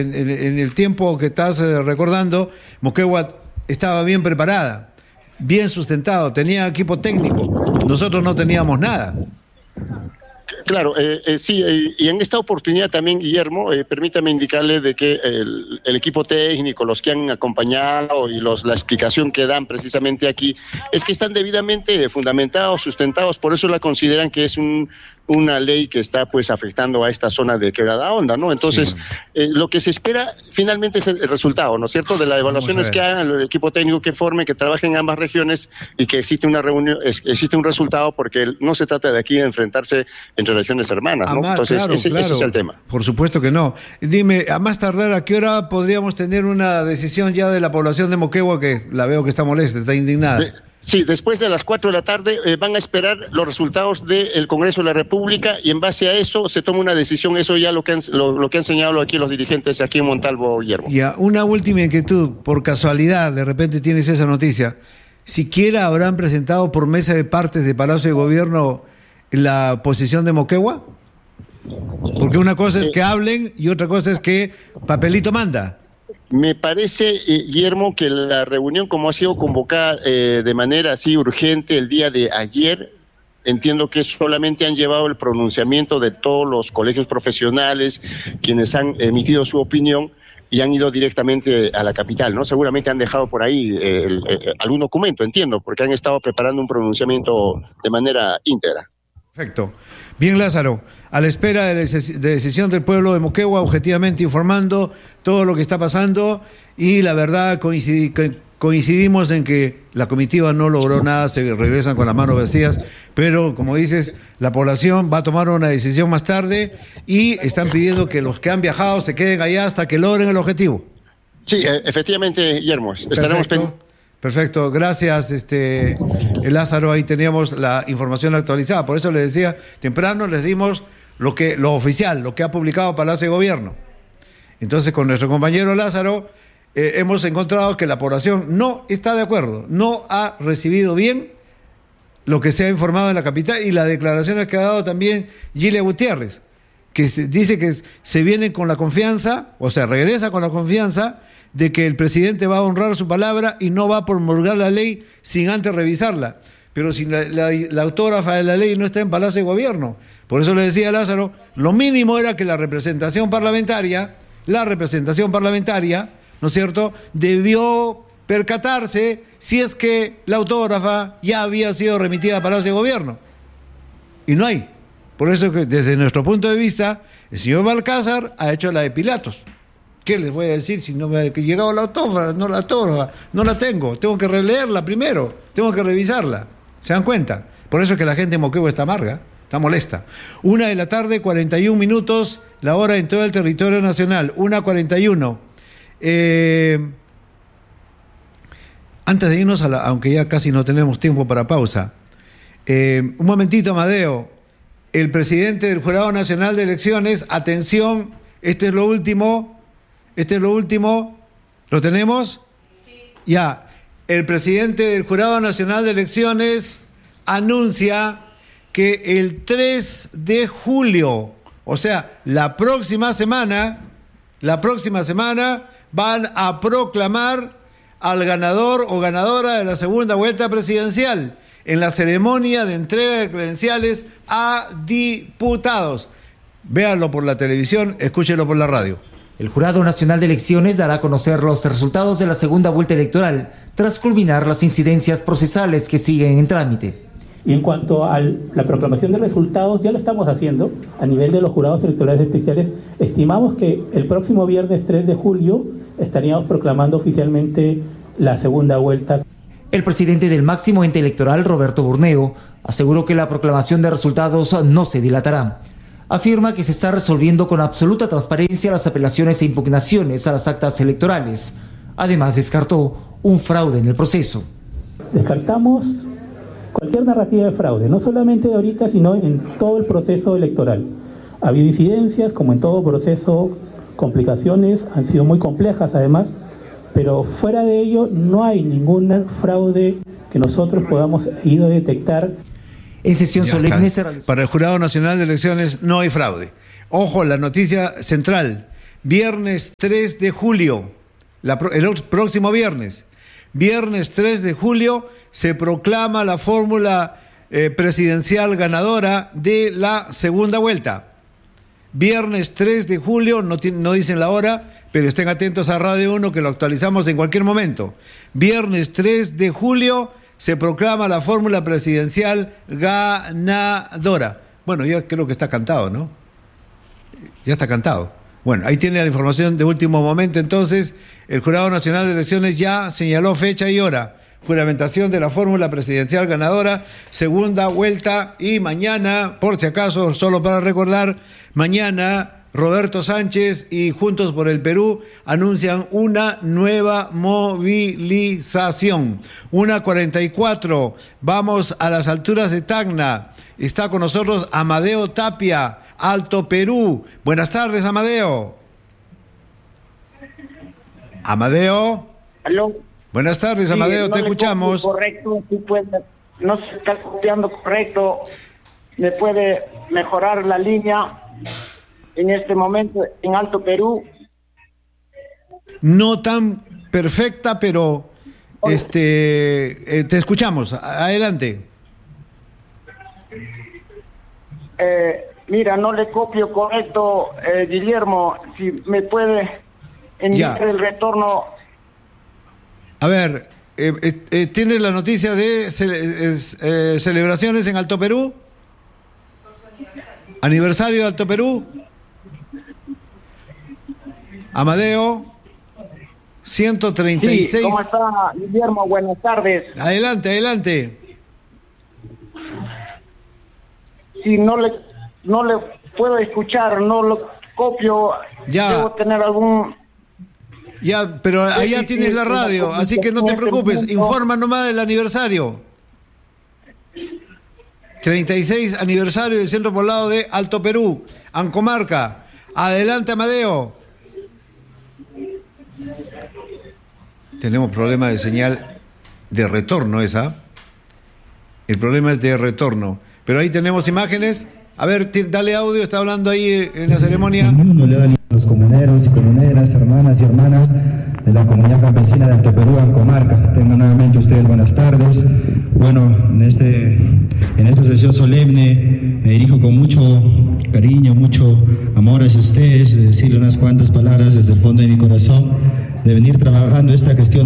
En el tiempo que estás recordando, Moquegua estaba bien preparada, bien sustentado, tenía equipo técnico. Nosotros no teníamos nada. Claro, sí, y en esta oportunidad también, Guillermo, permítame indicarle de que el equipo técnico, los que han acompañado y la explicación que dan precisamente aquí, es que están debidamente fundamentados, sustentados, por eso la consideran que es una ley que está pues afectando a esta zona de Quebrada Honda, ¿no? Entonces, sí. Lo que se espera finalmente es el resultado, ¿no es cierto?, de las evaluaciones que hagan, el equipo técnico que forme, que trabaje en ambas regiones y que existe una reunión, existe un resultado, porque no se trata de aquí de enfrentarse entre regiones hermanas, ¿no? Entonces, claro, ese es el tema. Por supuesto que no. Dime, a más tardar, ¿a qué hora podríamos tener una decisión ya de la población de Moquegua, que la veo que está molesta, está indignada? Sí, después de las 4 de la tarde van a esperar los resultados del Congreso de la República y en base a eso se toma una decisión. Eso ya lo que han señalado aquí los dirigentes aquí en Montalvo, Guillermo. Ya, una última inquietud, por casualidad, de repente tienes esa noticia. ¿Siquiera habrán presentado por mesa de partes de Palacio de Gobierno la posición de Moquegua? Porque una cosa es que hablen y otra cosa es que papelito manda. Me parece, Guillermo, que la reunión, como ha sido convocada de manera así urgente el día de ayer, entiendo que solamente han llevado el pronunciamiento de todos los colegios profesionales, quienes han emitido su opinión y han ido directamente a la capital, ¿no? Seguramente han dejado por ahí algún documento, entiendo, porque han estado preparando un pronunciamiento de manera íntegra. Perfecto. Bien, Lázaro, a la espera de decisión del pueblo de Moquegua, objetivamente informando todo lo que está pasando, y la verdad coincidimos en que la comitiva no logró nada, se regresan con las manos vacías, pero como dices, la población va a tomar una decisión más tarde y están pidiendo que los que han viajado se queden allá hasta que logren el objetivo. Sí, efectivamente, Guillermo, estaremos pendientes. Perfecto, gracias, Lázaro. Ahí teníamos la información actualizada. Por eso les decía, temprano les dimos lo oficial, lo que ha publicado Palacio de Gobierno. Entonces, con nuestro compañero Lázaro, hemos encontrado que la población no está de acuerdo, no ha recibido bien lo que se ha informado en la capital y las declaraciones que ha dado también Gilia Gutiérrez, que dice que se viene con la confianza, o sea, regresa con la confianza de que el presidente va a honrar su palabra y no va a promulgar la ley sin antes revisarla. Pero si la autógrafa de la ley no está en Palacio de Gobierno. Por eso le decía a Lázaro, lo mínimo era que la representación parlamentaria, ¿no es cierto?, debió percatarse si es que la autógrafa ya había sido remitida a Palacio de Gobierno. Y no hay. Por eso que desde nuestro punto de vista, el señor Balcázar ha hecho la de Pilatos. ¿Qué les voy a decir si no me ha llegado la autógrafa? No la tengo que releerla primero, tengo que revisarla. ¿Se dan cuenta? Por eso es que la gente de Moquegua está amarga, está molesta. 1:41 p.m, la hora en todo el territorio nacional, 1:41. Antes de irnos, aunque ya casi no tenemos tiempo para pausa, un momentito, Amadeo. El presidente del Jurado Nacional de Elecciones, atención, este es lo último, ¿lo tenemos? Sí. Ya, el presidente del Jurado Nacional de Elecciones anuncia que el 3 de julio, o sea, la próxima semana, van a proclamar al ganador o ganadora de la segunda vuelta presidencial en la ceremonia de entrega de credenciales a diputados. Véanlo por la televisión, escúchenlo por la radio. El Jurado Nacional de Elecciones dará a conocer los resultados de la segunda vuelta electoral tras culminar las incidencias procesales que siguen en trámite. Y en cuanto a la proclamación de resultados, ya lo estamos haciendo a nivel de los jurados electorales especiales. Estimamos que el próximo viernes 3 de julio estaríamos proclamando oficialmente la segunda vuelta. El presidente del máximo ente electoral, Roberto Burneo, aseguró que la proclamación de resultados no se dilatará. Afirma que se está resolviendo con absoluta transparencia las apelaciones e impugnaciones a las actas electorales. Además, descartó un fraude en el proceso. Descartamos cualquier narrativa de fraude, no solamente de ahorita, sino en todo el proceso electoral. Ha habido incidencias, como en todo proceso, complicaciones, han sido muy complejas además, pero fuera de ello no hay ningún fraude que nosotros podamos ir a detectar. En sesión solemne se realizó. Para el Jurado Nacional de Elecciones no hay fraude. Ojo, la noticia central. viernes 3 de julio, el próximo viernes 3 de julio, se proclama la fórmula presidencial ganadora de la segunda vuelta. Viernes 3 de julio, no dicen la hora, pero estén atentos a Radio 1 que lo actualizamos en cualquier momento. Viernes 3 de julio se proclama la fórmula presidencial ganadora. Bueno, ya creo que está cantado, ¿no? Ya está cantado. Bueno, ahí tiene la información de último momento. Entonces, el Jurado Nacional de Elecciones ya señaló fecha y hora. Juramentación de la fórmula presidencial ganadora, segunda vuelta, y mañana, por si acaso, solo para recordar, mañana Roberto Sánchez y Juntos por el Perú anuncian una nueva movilización. 1:44, vamos a las alturas de Tacna. Está con nosotros Amadeo Tapia, Alto Perú. Buenas tardes, Amadeo. Amadeo. ¿Aló? Buenas tardes, sí, Amadeo, no te escuchamos. Correcto, no se está copiando correcto. ¿Me puede mejorar la línea en este momento en Alto Perú? No tan perfecta, pero te escuchamos. Adelante. Mira, no le copio correcto, Guillermo. Si me puede indicar el retorno. A ver, ¿tienes la noticia de celebraciones en Alto Perú? ¿Aniversario de Alto Perú? Amadeo, 136. Sí, ¿cómo está, Guillermo? Buenas tardes. Adelante. Si no le puedo escuchar, no lo copio, debo tener algún... Ya, pero allá tienes la radio, así que no te preocupes, informa nomás del aniversario. 36 aniversario del Centro Poblado de Alto Perú, Ancomarca. Adelante, Amadeo. Tenemos problema de señal de retorno, esa. El problema es de retorno. Pero ahí tenemos imágenes. A ver, dale audio, está hablando ahí en la ceremonia. Los comuneros y comuneras, hermanas y hermanas de la comunidad campesina de Alto Perú, Ancomarca. Tengan nuevamente ustedes buenas tardes. Bueno, en esta sesión solemne me dirijo con mucho cariño, mucho amor hacia ustedes, de decirle unas cuantas palabras desde el fondo de mi corazón, de venir trabajando esta gestión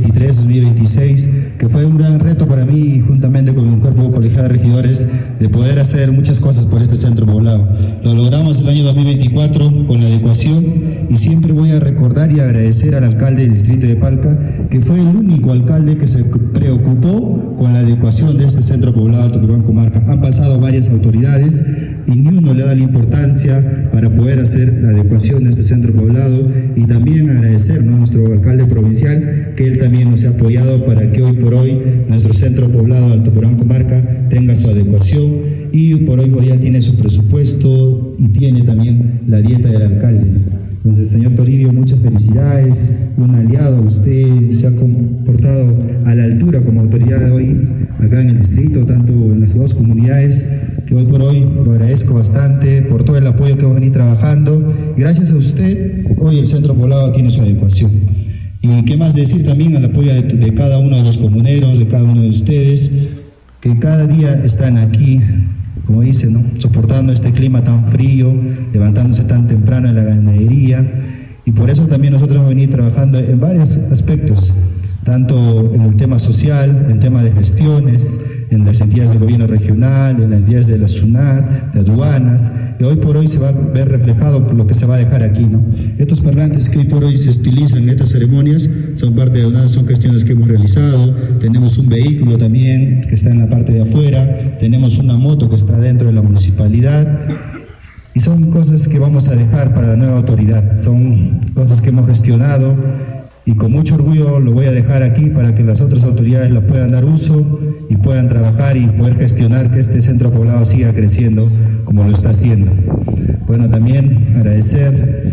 2023-2026, que fue un gran reto para mí, juntamente con mi cuerpo colegiado de regidores, de poder hacer muchas cosas por este centro poblado. Lo logramos el año 2024 con la adecuación, y siempre voy a recordar y agradecer al alcalde del distrito de Palca, que fue el único alcalde que se preocupó con la adecuación de este centro poblado Alto Perú, Ancomarca. Han pasado varias autoridades y ni uno le da la importancia para poder hacer la adecuación de este centro poblado, y también agradecer, ¿no?, a nuestro alcalde provincial, que él también nos ha apoyado para que hoy por hoy nuestro centro poblado Alto Perú, Ancomarca tenga su adecuación, y por hoy ya tiene su presupuesto y tiene también la dieta del alcalde. Entonces, señor Toribio, muchas felicidades, un aliado. Usted se ha comportado a la altura como autoridad de hoy acá en el distrito, tanto en las dos comunidades, que hoy por hoy lo agradezco bastante por todo el apoyo que hemos venido trabajando. Gracias a usted, hoy el centro poblado tiene su adecuación. Y qué más decir también al apoyo de cada uno de los comuneros, de cada uno de ustedes, que cada día están aquí, como dice, ¿no?, soportando este clima tan frío, levantándose tan temprano en la ganadería, y por eso también nosotros hemos venido trabajando en varios aspectos, tanto en el tema social, en el tema de gestiones, en las entidades del gobierno regional, en las entidades de la SUNAT, de aduanas, y hoy por hoy se va a ver reflejado por lo que se va a dejar aquí, ¿no? Estos parlantes que hoy por hoy se utilizan en estas ceremonias son parte de una, son gestiones que hemos realizado. Tenemos un vehículo también que está en la parte de afuera, tenemos una moto que está dentro de la municipalidad, y son cosas que vamos a dejar para la nueva autoridad, son cosas que hemos gestionado, y con mucho orgullo lo voy a dejar aquí para que las otras autoridades la puedan dar uso y puedan trabajar y poder gestionar que este centro poblado siga creciendo como lo está haciendo. Bueno, también agradecer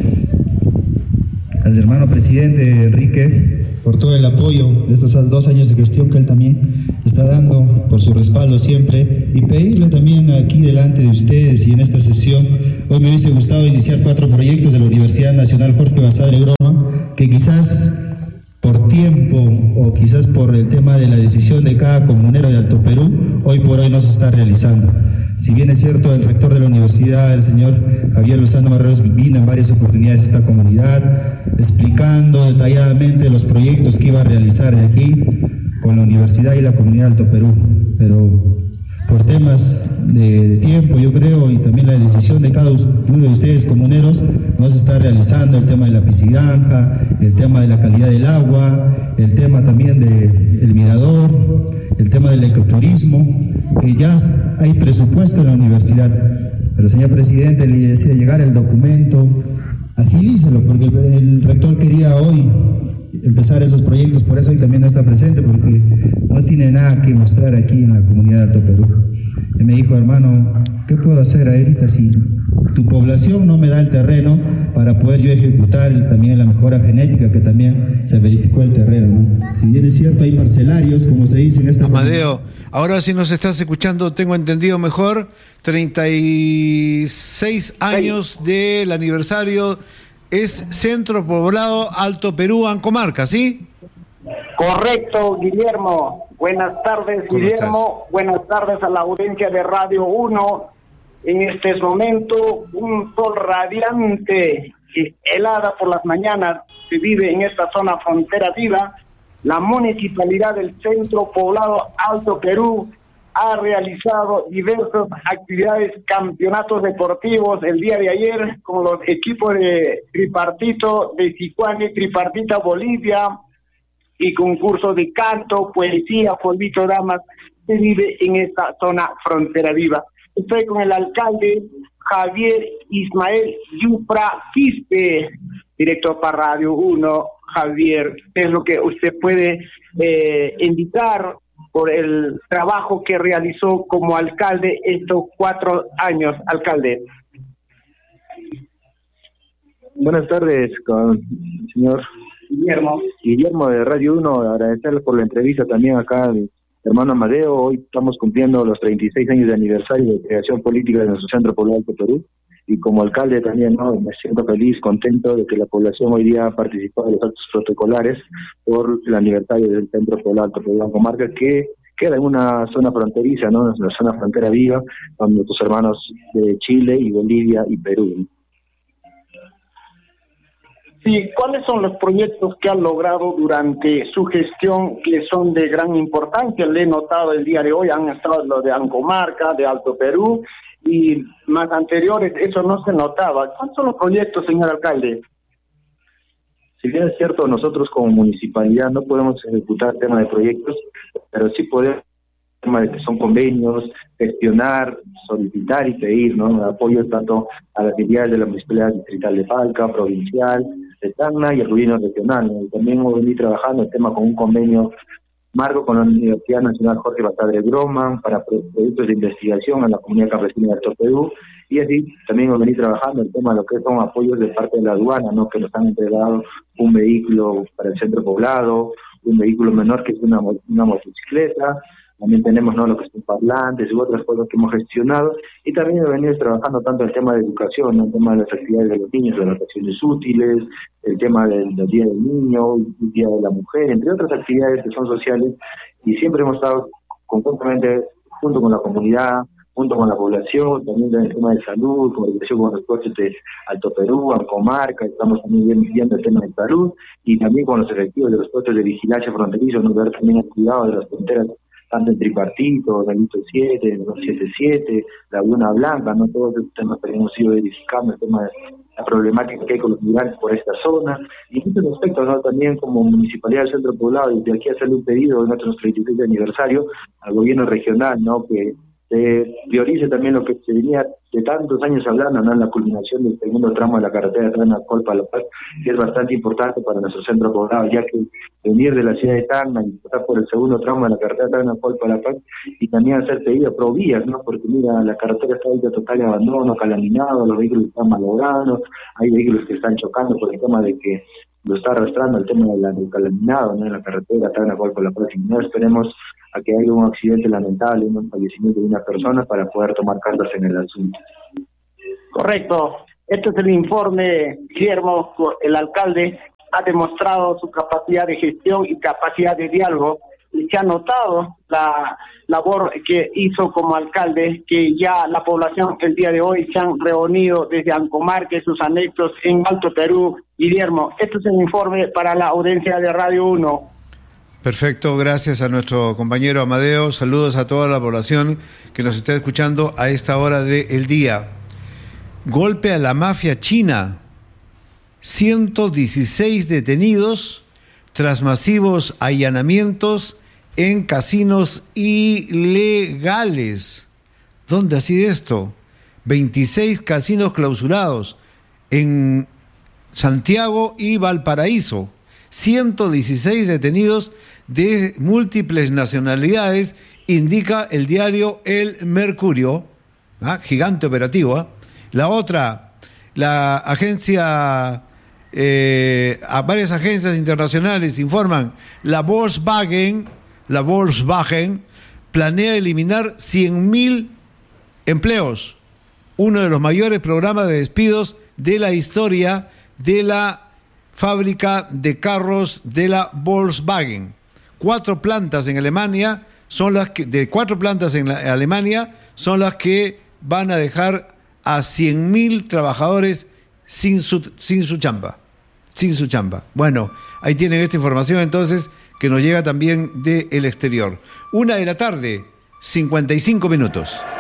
al hermano presidente Enrique por todo el apoyo de estos 2 años de gestión que él también está dando, por su respaldo siempre, y pedirle también aquí delante de ustedes y en esta sesión Hoy me hubiese gustado iniciar 4 proyectos de la Universidad Nacional Jorge Basadre Groma, que quizás por tiempo o quizás por el tema de la decisión de cada comunero de Alto Perú, hoy por hoy no se está realizando. Si bien es cierto, el rector de la universidad, el señor Javier Lozano Barreros, vino en varias oportunidades a esta comunidad, explicando detalladamente los proyectos que iba a realizar de aquí con la universidad y la comunidad de Alto Perú, pero por temas de tiempo, yo creo, y también la decisión de cada uno de ustedes comuneros, no se está realizando el tema de la piscigranja, el tema de la calidad del agua, el tema también del mirador, el tema del ecoturismo, que ya hay presupuesto en la universidad. Pero, señor presidente, le decía llegar el documento, agilícelo, porque el rector quería hoy empezar esos proyectos, por eso hoy también no está presente, porque no tiene nada que mostrar aquí en la comunidad de Alto Perú. Y me dijo, hermano, ¿qué puedo hacer ahorita si tu población no me da el terreno para poder yo ejecutar también la mejora genética que también se verificó el terreno, ¿no? Si bien es cierto, hay parcelarios, como se dice en esta... Amadeo, ahora sí nos estás escuchando, tengo entendido mejor, 36 años del aniversario. Es Centro Poblado Alto Perú, Ancomarca, ¿sí? Correcto, Guillermo. Buenas tardes, Guillermo. Buenas tardes a la audiencia de Radio 1. En este momento, un sol radiante, helada por las mañanas, se vive en esta zona frontera viva. La municipalidad del Centro Poblado Alto Perú ha realizado diversas actividades, campeonatos deportivos el día de ayer con los equipos de Tripartito de Sicuani y Tripartita Bolivia, y concursos de canto, poesía, polvito damas, se vive en esta zona frontera viva. Estoy con el alcalde Javier Ismael Yupra Quispe, director para Radio 1. Javier, ¿qué es lo que usted puede indicar por el trabajo que realizó como alcalde estos 4 años, alcalde? Buenas tardes, con el señor Guillermo de Radio 1, agradecerle por la entrevista también acá de hermano Amadeo. Hoy estamos cumpliendo los 36 años de aniversario de creación política de nuestro Centro Poblado Alto Perú, y como alcalde también, ¿no?, me siento feliz, contento de que la población hoy día ha participado en los actos protocolares por el aniversario del Centro Poblado Alto Perú, Ancomarca, que queda en una zona fronteriza, ¿no?, en una zona frontera viva, con nuestros hermanos de Chile y Bolivia y Perú. Sí, ¿cuáles son los proyectos que han logrado durante su gestión que son de gran importancia? Le he notado el día de hoy, han estado los de Ancomarca, de Alto Perú, y más anteriores, eso no se notaba. ¿Cuáles son los proyectos, señor alcalde? Si bien es cierto, nosotros como municipalidad no podemos ejecutar temas de proyectos, pero sí podemos, temas de que son convenios, gestionar, solicitar y pedir, ¿no?, apoyo tanto a las entidades de la Municipalidad Distrital de Palca, provincial, de Tacna y el gobierno regional, ¿no? Y también hemos venido trabajando el tema con un convenio marco con la Universidad Nacional Jorge Basadre Groma para proyectos de investigación en la comunidad campesina de Alto Perú, y así también hemos venido trabajando el tema de lo que son apoyos de parte de la aduana, ¿no?, que nos han entregado un vehículo para el centro poblado, un vehículo menor que es una motocicleta. También tenemos, ¿no?, lo que son parlantes y otras cosas que hemos gestionado, y también hemos venido trabajando tanto el tema de educación, ¿no?, el tema de las actividades de los niños, de las vacaciones útiles, el tema del Día del Niño, el Día de la Mujer, entre otras actividades que son sociales, y siempre hemos estado conjuntamente junto con la comunidad, junto con la población, también en el tema de salud, comunicación con los puestos de Alto Perú, Ancomarca, estamos también viendo el tema de salud, y también con los efectivos de los puestos de vigilancia fronterizo, ¿no?, ver también el cuidado de las fronteras, tanto en Tripartito, Delito 7, 277, Laguna Blanca, ¿no?, todos estos temas que hemos ido verificando, el tema de la problemática que hay con los migrantes por esta zona, y en estos aspectos, ¿no?, también como Municipalidad del Centro Poblado, y de aquí hacerle un pedido en nuestros 36 de aniversario al gobierno regional, ¿no?, que se priorice también lo que se venía de tantos años hablando, ¿no?, en la culminación del segundo tramo de la carretera de Tacna, Colpa, La Paz, que es bastante importante para nuestro centro poblado, ya que venir de la ciudad de Tacna y pasar por el segundo tramo de la carretera de Tacna, Colpa, La Paz, y también hacer pedido pro vías, ¿no?, porque mira, la carretera está ahí de total abandono, calaminado, los vehículos están malogrados, hay vehículos que están chocando por el tema de que lo está arrastrando el tema del calaminado, ¿no?, en la carretera Tacna, Colpa, La Paz, y no esperemos a que haya un accidente lamentable, un fallecimiento de una persona para poder tomar cartas en el asunto. Correcto. Este es el informe, Guillermo. El alcalde ha demostrado su capacidad de gestión y capacidad de diálogo. Y se ha notado la labor que hizo como alcalde, que ya la población el día de hoy se han reunido desde Ancomarca y sus anexos en Alto Perú. Guillermo, este es el informe para la audiencia de Radio 1. Perfecto, gracias a nuestro compañero Amadeo. Saludos a toda la población que nos está escuchando a esta hora del día. Golpe a la mafia china. 116 detenidos tras masivos allanamientos en casinos ilegales. ¿Dónde ha sido esto? 26 casinos clausurados en Santiago y Valparaíso. 116 detenidos de múltiples nacionalidades, indica el diario El Mercurio. Gigante operativo. La otra, la agencia, varias agencias internacionales informan, la Volkswagen planea eliminar 100.000 empleos, uno de los mayores programas de despidos de la historia de la fábrica de carros de la Volkswagen. 4 plantas en Alemania son las que, de 4 plantas en Alemania son las que van a dejar a 100.000 trabajadores sin su chamba. Bueno, ahí tienen esta información entonces que nos llega también del exterior. 1:55 p.m.